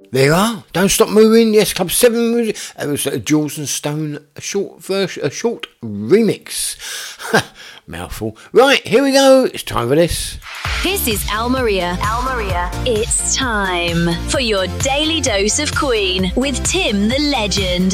There you are. Don't Stop Moving. Yes, Club 7 music. It was Jules and Stone, a short remix. Mouthful. Right, here we go. It's time for this. This is Al Maria. Al Maria. It's time for your daily dose of Queen with Tim the Legend.